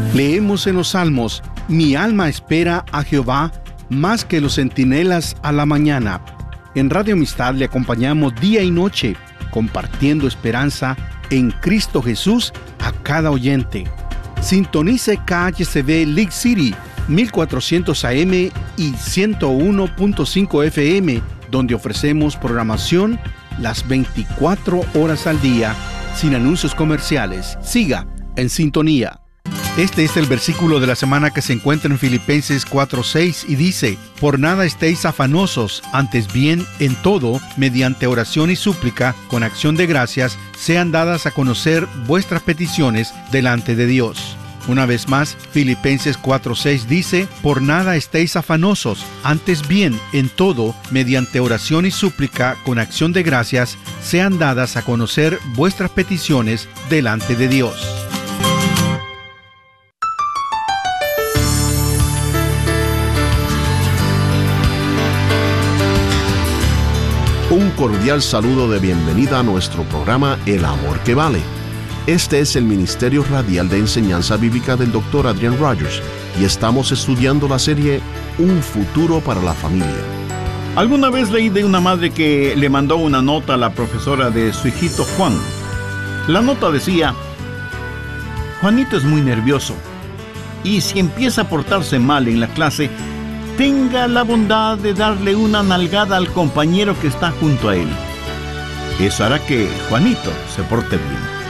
Leemos en los Salmos: mi alma espera a Jehová más que los centinelas a la mañana. En Radio Amistad le acompañamos día y noche, compartiendo esperanza en Cristo Jesús a cada oyente. Sintonice KHCB League City, 1400 AM y 101.5 FM, donde ofrecemos programación las 24 horas al día, sin anuncios comerciales. Siga en sintonía. Este es el versículo de la semana que se encuentra en Filipenses 4:6 y dice: por nada estéis afanosos, antes bien en todo, mediante oración y súplica, con acción de gracias, sean dadas a conocer vuestras peticiones delante de Dios. Una vez más, Filipenses 4:6 dice: por nada estéis afanosos, antes bien en todo, mediante oración y súplica, con acción de gracias, sean dadas a conocer vuestras peticiones delante de Dios. Un cordial saludo de bienvenida a nuestro programa El Amor que Vale. Este es el Ministerio Radial de Enseñanza Bíblica del Dr. Adrian Rogers y estamos estudiando la serie Un futuro para la familia. Alguna vez leí de una madre que le mandó una nota a la profesora de su hijito Juan. La nota decía: Juanito es muy nervioso y si empieza a portarse mal en la clase, tenga la bondad de darle una nalgada al compañero que está junto a él. Eso hará que Juanito se porte bien.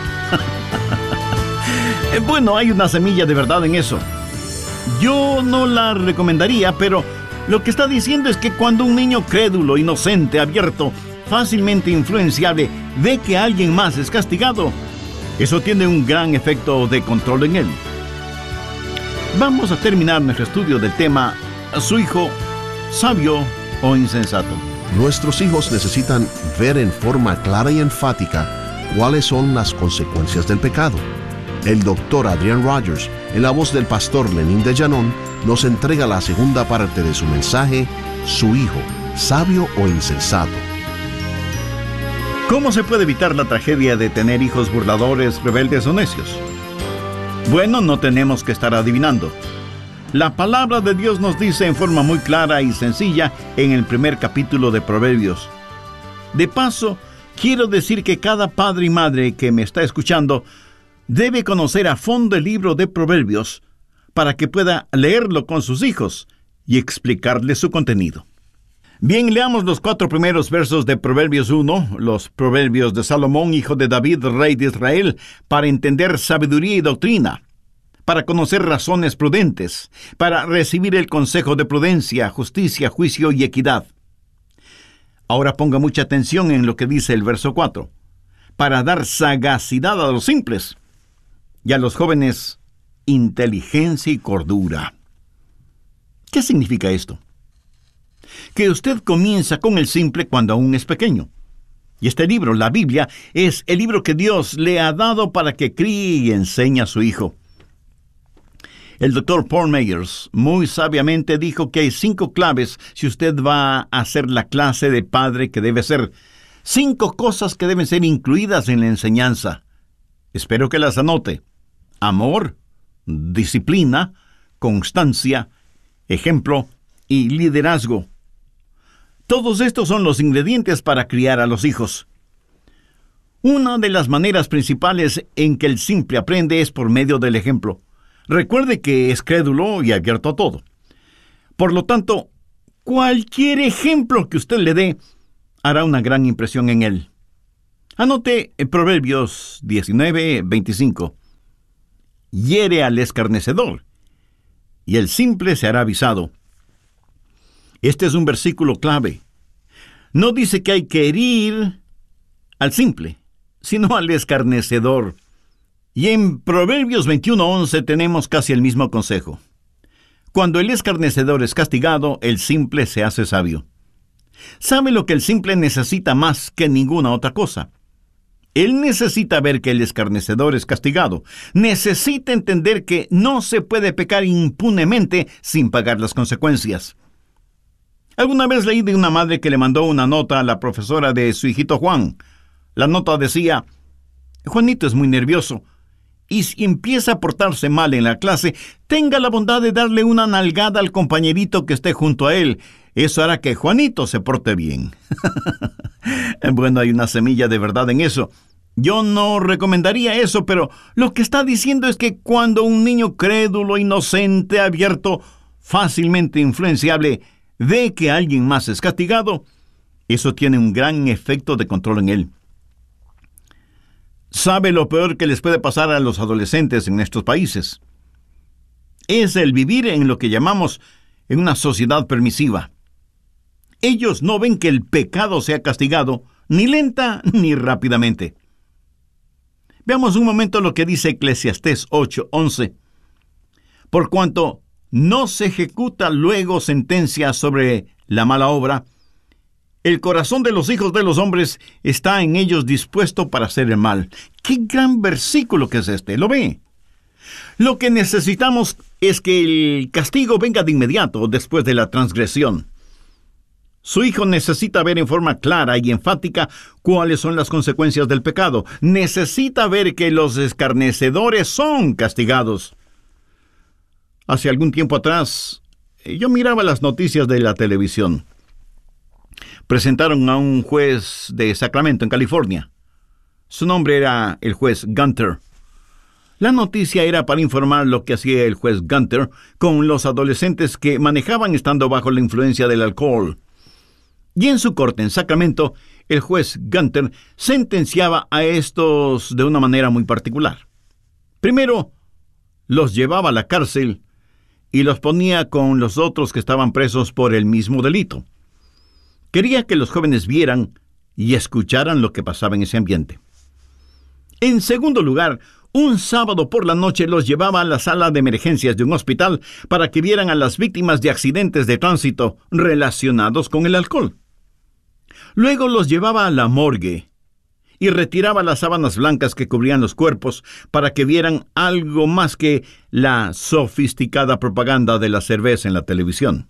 Bueno, hay una semilla de verdad en eso. Yo no la recomendaría, pero lo que está diciendo es que cuando un niño crédulo, inocente, abierto, fácilmente influenciable, ve que alguien más es castigado, eso tiene un gran efecto de control en él. Vamos a terminar nuestro estudio del tema: su hijo, sabio o insensato. Nuestros hijos necesitan ver en forma clara y enfática cuáles son las consecuencias del pecado. El Dr. Adrian Rogers, en la voz del pastor Lenín de Llanón, nos entrega la segunda parte de su mensaje: su hijo, sabio o insensato. ¿Cómo se puede evitar la tragedia de tener hijos burladores, rebeldes o necios? Bueno, no tenemos que estar adivinando. La palabra de Dios nos dice en forma muy clara y sencilla en el primer capítulo de Proverbios. De paso, quiero decir que cada padre y madre que me está escuchando debe conocer a fondo el libro de Proverbios para que pueda leerlo con sus hijos y explicarles su contenido. Bien, leamos los 4 primeros versos de Proverbios 1, los proverbios de Salomón, hijo de David, rey de Israel, para entender sabiduría y doctrina, para conocer razones prudentes, para recibir el consejo de prudencia, justicia, juicio y equidad. Ahora ponga mucha atención en lo que dice el verso 4. Para dar sagacidad a los simples y a los jóvenes inteligencia y cordura. ¿Qué significa esto? Que usted comienza con el simple cuando aún es pequeño. Y este libro, la Biblia, es el libro que Dios le ha dado para que críe y enseñe a su hijo. El Dr. Paul Meyers muy sabiamente dijo que hay 5 claves si usted va a hacer la clase de padre que debe ser. 5 cosas que deben ser incluidas en la enseñanza. Espero que las anote: amor, disciplina, constancia, ejemplo y liderazgo. Todos estos son los ingredientes para criar a los hijos. Una de las maneras principales en que el simple aprende es por medio del ejemplo. Recuerde que es crédulo y abierto a todo. Por lo tanto, cualquier ejemplo que usted le dé hará una gran impresión en él. Anote en Proverbios 19:25. Hiere al escarnecedor, y el simple se hará avisado. Este es un versículo clave. No dice que hay que herir al simple, sino al escarnecedor. Y en Proverbios 21:11 tenemos casi el mismo consejo. Cuando el escarnecedor es castigado, el simple se hace sabio. ¿Sabe lo que el simple necesita más que ninguna otra cosa? Él necesita ver que el escarnecedor es castigado. Necesita entender que no se puede pecar impunemente sin pagar las consecuencias. Alguna vez leí de una madre que le mandó una nota a la profesora de su hijito Juan. La nota decía: Juanito es muy nervioso y si empieza a portarse mal en la clase, tenga la bondad de darle una nalgada al compañerito que esté junto a él. Eso hará que Juanito se porte bien. Bueno, hay una semilla de verdad en eso. Yo no recomendaría eso, pero lo que está diciendo es que cuando un niño crédulo, inocente, abierto, fácilmente influenciable, ve que alguien más es castigado, eso tiene un gran efecto de control en él. ¿Sabe lo peor que les puede pasar a los adolescentes en estos países? Es el vivir en lo que llamamos en una sociedad permisiva. Ellos no ven que el pecado sea castigado, ni lenta ni rápidamente. Veamos un momento lo que dice Eclesiastés 8:11. Por cuanto no se ejecuta luego sentencia sobre la mala obra, el corazón de los hijos de los hombres está en ellos dispuesto para hacer el mal. ¡Qué gran versículo que es este! ¿Lo ve? Lo que necesitamos es que el castigo venga de inmediato después de la transgresión. Su hijo necesita ver en forma clara y enfática cuáles son las consecuencias del pecado. Necesita ver que los escarnecedores son castigados. Hace algún tiempo atrás, yo miraba las noticias de la televisión. Presentaron a un juez de Sacramento, en California. Su nombre era el juez Gunter. La noticia era para informar lo que hacía el juez Gunter con los adolescentes que manejaban estando bajo la influencia del alcohol. Y en su corte en Sacramento, el juez Gunter sentenciaba a estos de una manera muy particular. Primero, los llevaba a la cárcel y los ponía con los otros que estaban presos por el mismo delito. Quería que los jóvenes vieran y escucharan lo que pasaba en ese ambiente. En segundo lugar, un sábado por la noche los llevaba a la sala de emergencias de un hospital para que vieran a las víctimas de accidentes de tránsito relacionados con el alcohol. Luego los llevaba a la morgue y retiraba las sábanas blancas que cubrían los cuerpos para que vieran algo más que la sofisticada propaganda de la cerveza en la televisión.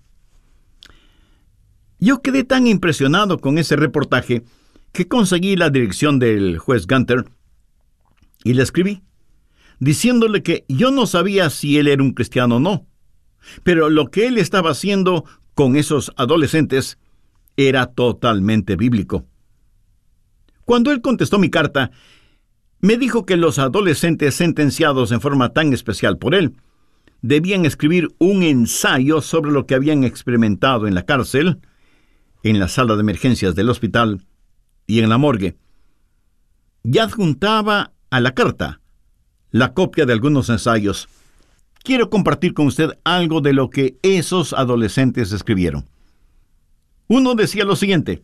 Yo quedé tan impresionado con ese reportaje que conseguí la dirección del juez Gunter y le escribí, diciéndole que yo no sabía si él era un cristiano o no, pero lo que él estaba haciendo con esos adolescentes era totalmente bíblico. Cuando él contestó mi carta, me dijo que los adolescentes sentenciados en forma tan especial por él debían escribir un ensayo sobre lo que habían experimentado en la cárcel, en la sala de emergencias del hospital y en la morgue. Y adjuntaba a la carta la copia de algunos ensayos. Quiero compartir con usted algo de lo que esos adolescentes escribieron. Uno decía lo siguiente: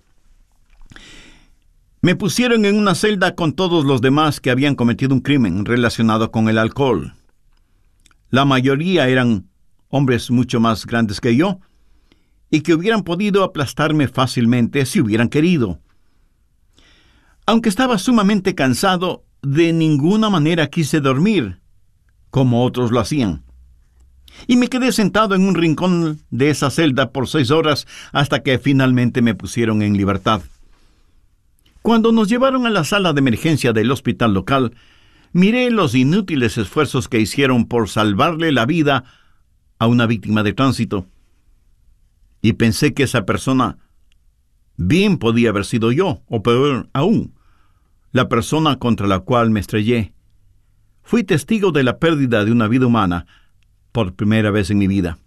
me pusieron en una celda con todos los demás que habían cometido un crimen relacionado con el alcohol. La mayoría eran hombres mucho más grandes que yo y que hubieran podido aplastarme fácilmente si hubieran querido. Aunque estaba sumamente cansado, de ninguna manera quise dormir, como otros lo hacían. Y me quedé sentado en un rincón de esa celda por 6 horas hasta que finalmente me pusieron en libertad. Cuando nos llevaron a la sala de emergencia del hospital local, miré los inútiles esfuerzos que hicieron por salvarle la vida a una víctima de tránsito. Y pensé que esa persona bien podía haber sido yo, o peor aún, la persona contra la cual me estrellé. Fui testigo de la pérdida de una vida humana por primera vez en mi vida.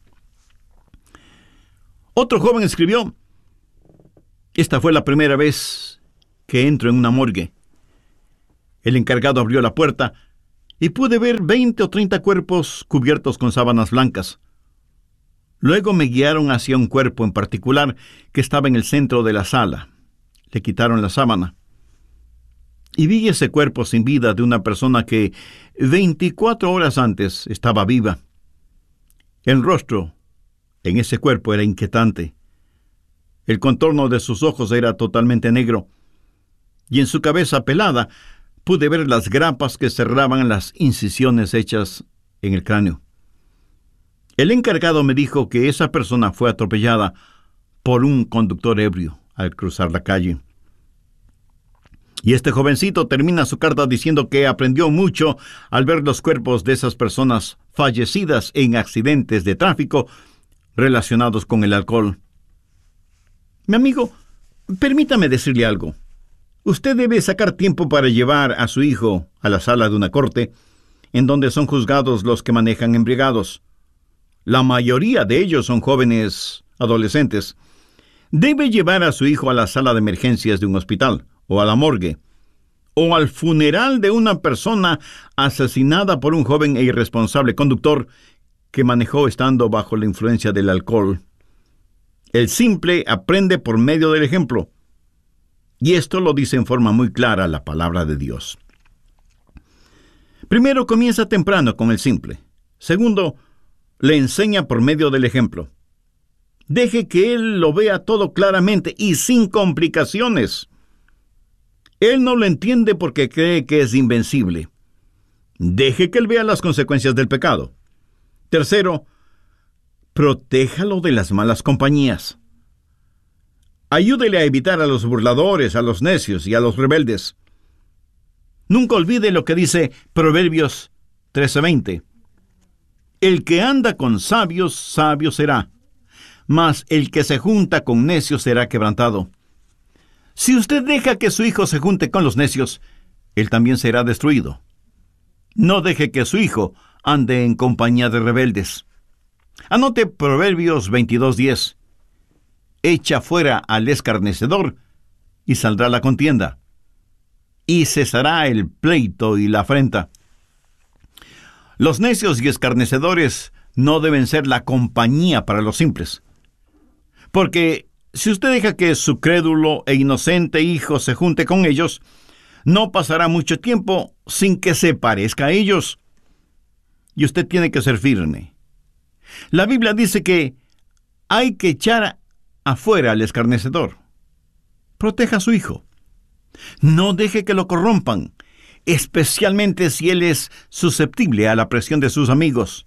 Otro joven escribió: esta fue la primera vez que entro en una morgue. El encargado abrió la puerta y pude ver 20 o 30 cuerpos cubiertos con sábanas blancas. Luego me guiaron hacia un cuerpo en particular que estaba en el centro de la sala. Le quitaron la sábana. Y vi ese cuerpo sin vida de una persona que 24 horas antes estaba viva. El rostro en ese cuerpo era inquietante. El contorno de sus ojos era totalmente negro. Y en su cabeza pelada pude ver las grapas que cerraban las incisiones hechas en el cráneo. El encargado me dijo que esa persona fue atropellada por un conductor ebrio al cruzar la calle. Y este jovencito termina su carta diciendo que aprendió mucho al ver los cuerpos de esas personas fallecidas en accidentes de tráfico relacionados con el alcohol. Mi amigo, permítame decirle algo. Usted debe sacar tiempo para llevar a su hijo a la sala de una corte, en donde son juzgados los que manejan embriagados. La mayoría de ellos son jóvenes adolescentes. Debe llevar a su hijo a la sala de emergencias de un hospital, o a la morgue, o al funeral de una persona asesinada por un joven e irresponsable conductor que manejó estando bajo la influencia del alcohol. El simple aprende por medio del ejemplo. Y esto lo dice en forma muy clara la palabra de Dios. Primero, comienza temprano con el simple. Segundo, le enseña por medio del ejemplo. Deje que él lo vea todo claramente y sin complicaciones. Él no lo entiende porque cree que es invencible. Deje que él vea las consecuencias del pecado. Tercero, protéjalo de las malas compañías. Ayúdele a evitar a los burladores, a los necios y a los rebeldes. Nunca olvide lo que dice Proverbios 13:20. El que anda con sabios, sabio será, mas el que se junta con necios será quebrantado. Si usted deja que su hijo se junte con los necios, él también será destruido. No deje que su hijo ande en compañía de rebeldes. Anote Proverbios 22:10. Echa fuera al escarnecedor y saldrá la contienda, y cesará el pleito y la afrenta. Los necios y escarnecedores no deben ser la compañía para los simples. Porque si usted deja que su crédulo e inocente hijo se junte con ellos, no pasará mucho tiempo sin que se parezca a ellos. Y usted tiene que ser firme. La Biblia dice que hay que echar afuera al escarnecedor. Proteja a su hijo. No deje que lo corrompan, especialmente si él es susceptible a la presión de sus amigos.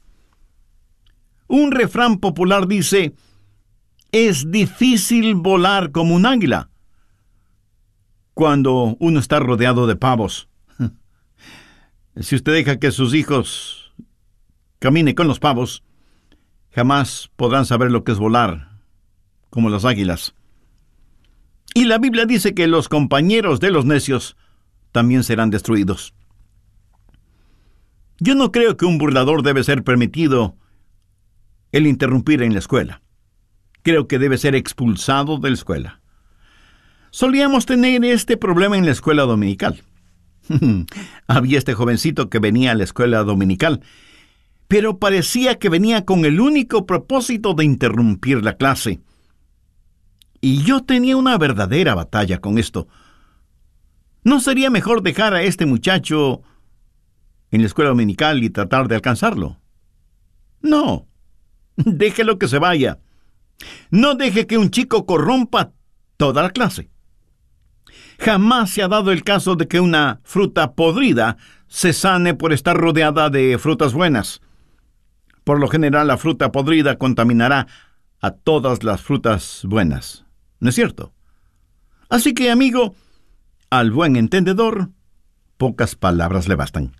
Un refrán popular dice: es difícil volar como un águila cuando uno está rodeado de pavos. Si usted deja que sus hijos caminen con los pavos, jamás podrán saber lo que es volar como las águilas. Y la Biblia dice que los compañeros de los necios también serán destruidos. Yo no creo que un burlador debe ser permitido el interrumpir en la escuela. Creo que debe ser expulsado de la escuela. Solíamos tener este problema en la escuela dominical. Había este jovencito que venía a la escuela dominical, pero parecía que venía con el único propósito de interrumpir la clase. Y yo tenía una verdadera batalla con esto. ¿No sería mejor dejar a este muchacho en la escuela dominical y tratar de alcanzarlo? No, déjelo que se vaya. No deje que un chico corrompa toda la clase. Jamás se ha dado el caso de que una fruta podrida se sane por estar rodeada de frutas buenas. Por lo general, la fruta podrida contaminará a todas las frutas buenas. ¿No es cierto? Así que, amigo, al buen entendedor, pocas palabras le bastan.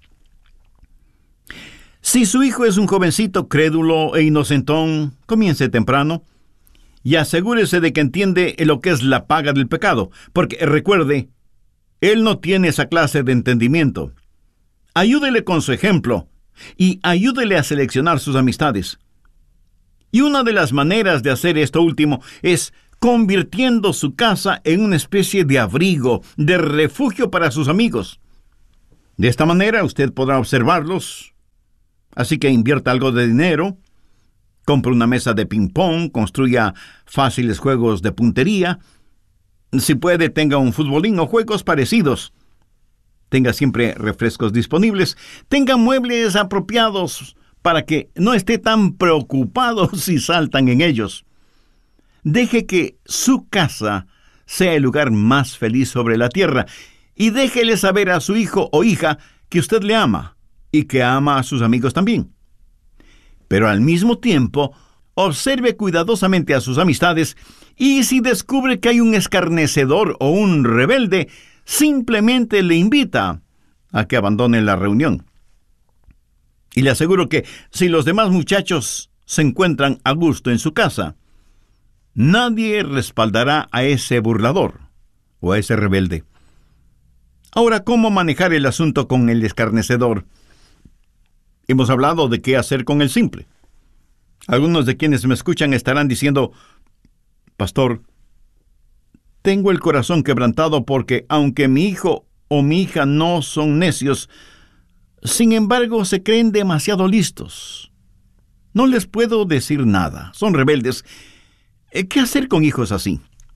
Si su hijo es un jovencito crédulo e inocentón, comience temprano y asegúrese de que entiende lo que es la paga del pecado, porque recuerde, él no tiene esa clase de entendimiento. Ayúdele con su ejemplo y ayúdele a seleccionar sus amistades. Y una de las maneras de hacer esto último es convirtiendo su casa en una especie de abrigo, de refugio para sus amigos. De esta manera usted podrá observarlos, así que invierta algo de dinero, compre una mesa de ping-pong, construya fáciles juegos de puntería. Si puede, tenga un futbolín o juegos parecidos. Tenga siempre refrescos disponibles. Tenga muebles apropiados para que no esté tan preocupado si saltan en ellos. Deje que su casa sea el lugar más feliz sobre la tierra y déjele saber a su hijo o hija que usted le ama y que ama a sus amigos también. Pero al mismo tiempo, observe cuidadosamente a sus amistades y si descubre que hay un escarnecedor o un rebelde, simplemente le invita a que abandone la reunión. Y le aseguro que si los demás muchachos se encuentran a gusto en su casa, nadie respaldará a ese burlador o a ese rebelde. Ahora, ¿cómo manejar el asunto con el escarnecedor? Hemos hablado de qué hacer con el simple. Algunos de quienes me escuchan estarán diciendo: Pastor, tengo el corazón quebrantado porque aunque mi hijo o mi hija no son necios, sin embargo se creen demasiado listos. No les puedo decir nada, son rebeldes. ¿Qué hacer con hijos así?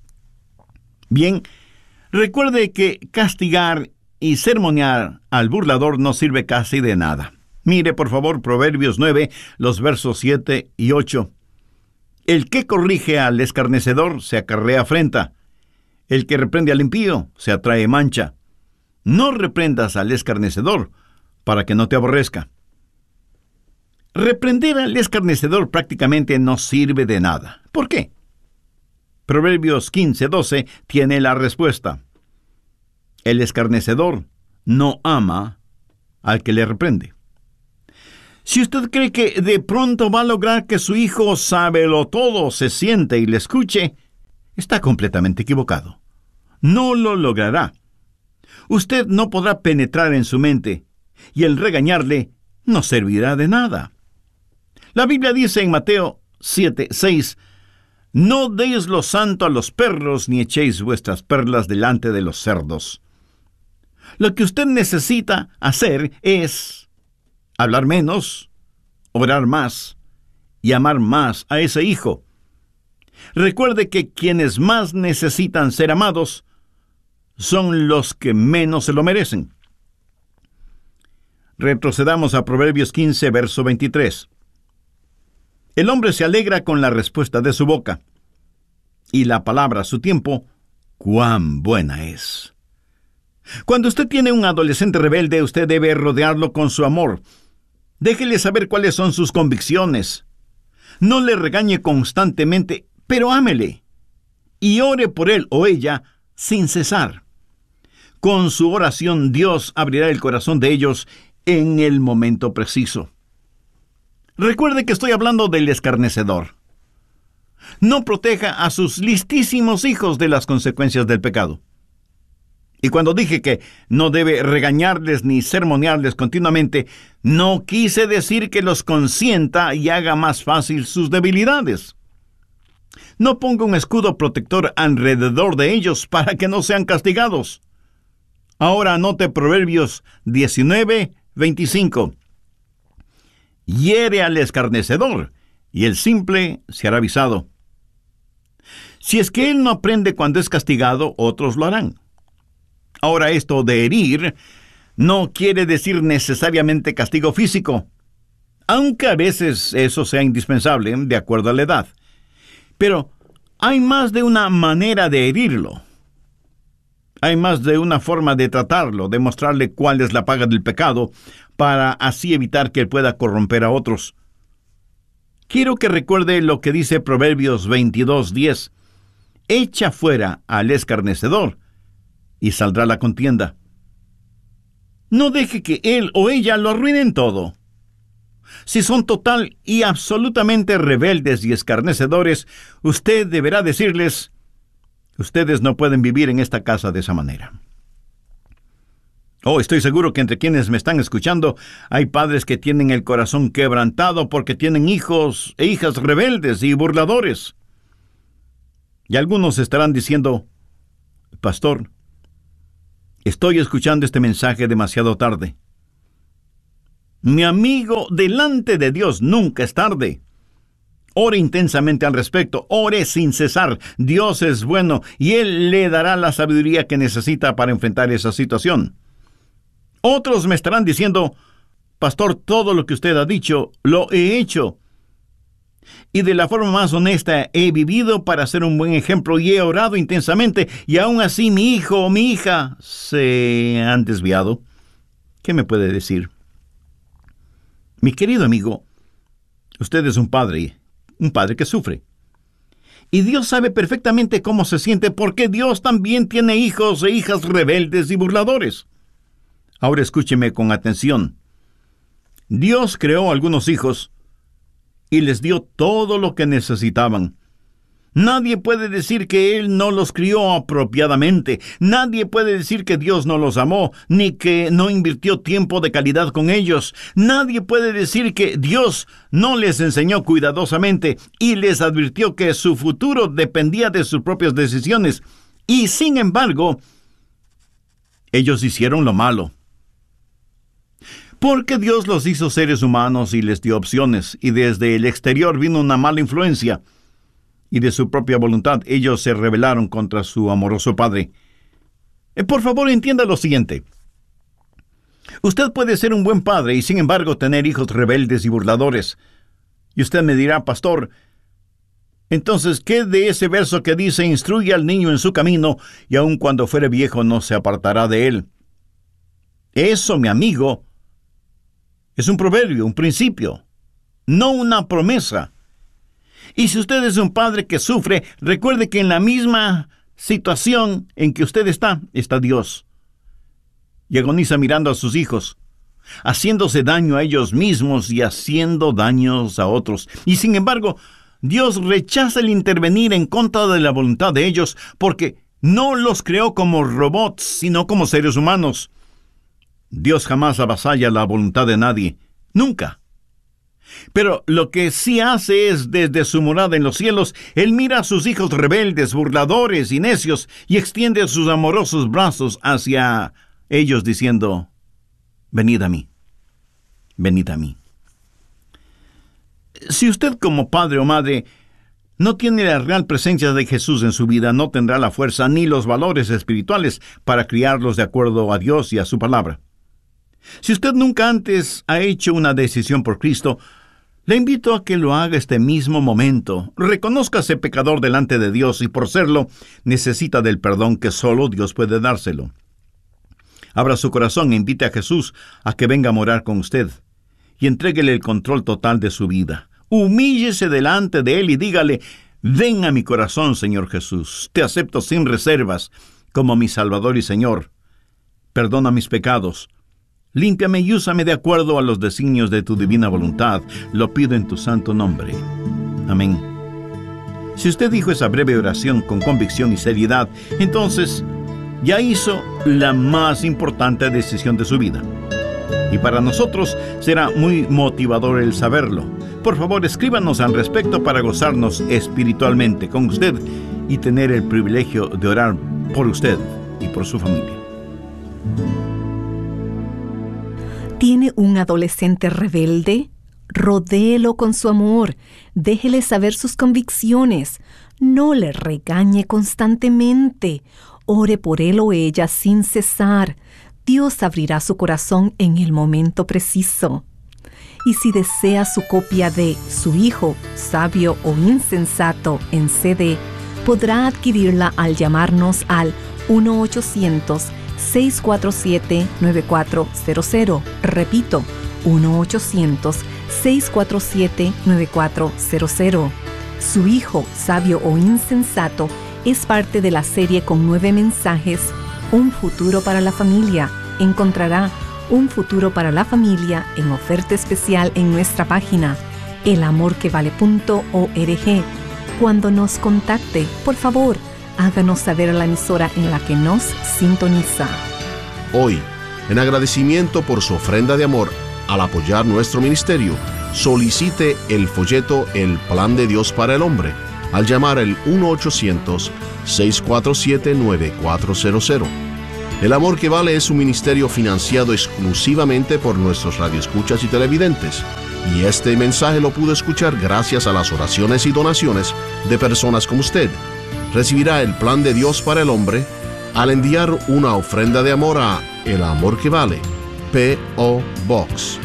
Bien, recuerde que castigar y sermonear al burlador no sirve casi de nada. Mire, por favor, Proverbios 9, los versos 7 y 8. El que corrige al escarnecedor se acarrea afrenta. El que reprende al impío se atrae mancha. No reprendas al escarnecedor para que no te aborrezca. Reprender al escarnecedor prácticamente no sirve de nada. ¿Por qué? Proverbios 15:12 tiene la respuesta. El escarnecedor no ama al que le reprende. Si usted cree que de pronto va a lograr que su hijo sábelo todo se siente y le escuche, está completamente equivocado. No lo logrará. Usted no podrá penetrar en su mente, y el regañarle no servirá de nada. La Biblia dice en Mateo 7:6, no deis lo santo a los perros, ni echéis vuestras perlas delante de los cerdos. Lo que usted necesita hacer es hablar menos, orar más y amar más a ese hijo. Recuerde que quienes más necesitan ser amados son los que menos se lo merecen. Retrocedamos a Proverbios 15, verso 23. El hombre se alegra con la respuesta de su boca, y la palabra a su tiempo, cuán buena es. Cuando usted tiene un adolescente rebelde, usted debe rodearlo con su amor. Déjele saber cuáles son sus convicciones. No le regañe constantemente, pero ámele. Y ore por él o ella sin cesar. Con su oración, Dios abrirá el corazón de ellos en el momento preciso. Recuerde que estoy hablando del escarnecedor. No proteja a sus listísimos hijos de las consecuencias del pecado. Y cuando dije que no debe regañarles ni sermonearles continuamente, no quise decir que los consienta y haga más fácil sus debilidades. No ponga un escudo protector alrededor de ellos para que no sean castigados. Ahora anote Proverbios 19:25. Hiere al escarnecedor, y el simple se hará avisado. Si es que él no aprende cuando es castigado, otros lo harán. Ahora, esto de herir no quiere decir necesariamente castigo físico, aunque a veces eso sea indispensable de acuerdo a la edad. Pero hay más de una manera de herirlo. Hay más de una forma de tratarlo, de mostrarle cuál es la paga del pecado, para así evitar que él pueda corromper a otros. Quiero que recuerde lo que dice Proverbios 22:10. Echa fuera al escarnecedor, y saldrá la contienda. No deje que él o ella lo arruinen todo. Si son total y absolutamente rebeldes y escarnecedores, usted deberá decirles: ustedes no pueden vivir en esta casa de esa manera. Estoy seguro que entre quienes me están escuchando hay padres que tienen el corazón quebrantado porque tienen hijos e hijas rebeldes y burladores. Y algunos estarán diciendo: Pastor, estoy escuchando este mensaje demasiado tarde. Mi amigo, delante de Dios nunca es tarde. Ore intensamente al respecto, ore sin cesar. Dios es bueno y Él le dará la sabiduría que necesita para enfrentar esa situación. Otros me estarán diciendo: Pastor, todo lo que usted ha dicho, lo he hecho. Y de la forma más honesta he vivido para ser un buen ejemplo y he orado intensamente, y aún así mi hijo o mi hija se han desviado. ¿Qué me puede decir? Mi querido amigo, usted es un padre que sufre. Y Dios sabe perfectamente cómo se siente, porque Dios también tiene hijos e hijas rebeldes y burladores. Ahora escúcheme con atención. Dios creó algunos hijos y les dio todo lo que necesitaban. Nadie puede decir que Él no los crió apropiadamente. Nadie puede decir que Dios no los amó, ni que no invirtió tiempo de calidad con ellos. Nadie puede decir que Dios no les enseñó cuidadosamente y les advirtió que su futuro dependía de sus propias decisiones. Y sin embargo, ellos hicieron lo malo. Porque Dios los hizo seres humanos y les dio opciones, y desde el exterior vino una mala influencia. Y de su propia voluntad, ellos se rebelaron contra su amoroso Padre. Por favor, entienda lo siguiente. Usted puede ser un buen padre y sin embargo tener hijos rebeldes y burladores. Y usted me dirá, pastor, entonces, ¿qué de ese verso que dice, instruye al niño en su camino, y aun cuando fuere viejo no se apartará de él? Eso, mi amigo, es un proverbio, un principio, no una promesa. Y si usted es un padre que sufre, recuerde que en la misma situación en que usted está Dios. Y agoniza mirando a sus hijos, haciéndose daño a ellos mismos y haciendo daños a otros. Y sin embargo, Dios rechaza el intervenir en contra de la voluntad de ellos, porque no los creó como robots, sino como seres humanos. Dios jamás avasalla la voluntad de nadie, nunca. Pero lo que sí hace es, desde su morada en los cielos, Él mira a sus hijos rebeldes, burladores y necios, y extiende sus amorosos brazos hacia ellos diciendo, venid a mí, venid a mí. Si usted como padre o madre no tiene la real presencia de Jesús en su vida, no tendrá la fuerza ni los valores espirituales para criarlos de acuerdo a Dios y a su palabra. Si usted nunca antes ha hecho una decisión por Cristo, le invito a que lo haga este mismo momento. Reconózcase pecador delante de Dios y por serlo, necesita del perdón que solo Dios puede dárselo. Abra su corazón e invite a Jesús a que venga a morar con usted y entréguele el control total de su vida. Humíllese delante de Él y dígale, ven a mi corazón, Señor Jesús. Te acepto sin reservas como mi Salvador y Señor. Perdona mis pecados. Límpiame y úsame de acuerdo a los designios de tu divina voluntad. Lo pido en tu santo nombre. Amén. Si usted dijo esa breve oración con convicción y seriedad, entonces ya hizo la más importante decisión de su vida. Y para nosotros será muy motivador el saberlo. Por favor, escríbanos al respecto para gozarnos espiritualmente con usted y tener el privilegio de orar por usted y por su familia. ¿Tiene un adolescente rebelde? Rodéelo con su amor. Déjele saber sus convicciones. No le regañe constantemente. Ore por él o ella sin cesar. Dios abrirá su corazón en el momento preciso. Y si desea su copia de Su Hijo, Sabio o Insensato en CD, podrá adquirirla al llamarnos al 1-800-647-9400. Repito, 1-800-647-9400. Su Hijo, Sabio o Insensato es parte de la serie con 9 mensajes, Un futuro para la familia. Encontrará Un futuro para la familia en oferta especial en nuestra página, elamorquevale.org. Cuando nos contacte, por favor, háganos saber a la emisora en la que nos sintoniza. Hoy, en agradecimiento por su ofrenda de amor al apoyar nuestro ministerio, solicite el folleto El Plan de Dios para el Hombre al llamar el 1-800-647-9400. El Amor que Vale es un ministerio financiado exclusivamente por nuestros radioescuchas y televidentes, y este mensaje lo pudo escuchar gracias a las oraciones y donaciones de personas como usted. Recibirá el Plan de Dios para el Hombre al enviar una ofrenda de amor a El Amor que Vale, P.O. Box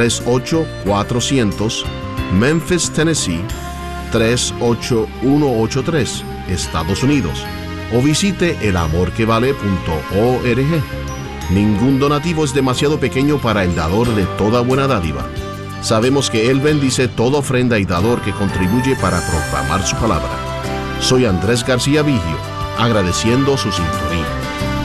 38400, Memphis, Tennessee 38183, Estados Unidos, o visite elamorquevale.org. Ningún donativo es demasiado pequeño para el dador de toda buena dádiva. Sabemos que Él bendice toda ofrenda y dador que contribuye para proclamar su palabra. Soy Andrés García Vigio, agradeciendo su sintonía.